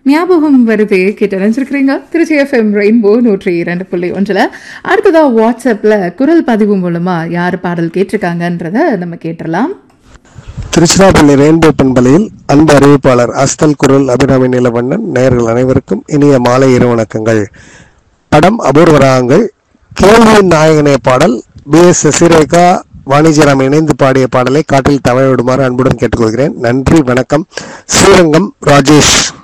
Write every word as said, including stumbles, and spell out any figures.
ஞாபகம் வருது கேட்டு நினைச்சிருக்கிறீங்க. திருச்சி எஃப்எம் ரெயின்போ நூற்றி இரண்டு புள்ளி ஒன்றில் அடுத்ததா வாட்ஸ்அப்ல குரல் பதிவு மூலமா யார் பாடல் கேட்டிருக்காங்கன்றத நம்ம கேட்டுடலாம். திருச்சிராப்பள்ளி ரெயின்போ பண்பலையில் அன்பு அறிவிப்பாளர் அஸ்தல் குரல் அபிராமி நிலவண்ணன் நேயர்கள் அனைவருக்கும் இனிய மாலை இரு வணக்கங்கள். படம் அபூர்வராகங்கள். கேள்வியின் நாயகனே பாடல் பி எஸ் சசிரேகா வாணிஜராம் இணைந்து பாடிய பாடலை காட்டில் தவழ விடுமாறு அன்புடன் கேட்டுக்கொள்கிறேன். நன்றி, வணக்கம். ஸ்ரீரங்கம் ராஜேஷ்.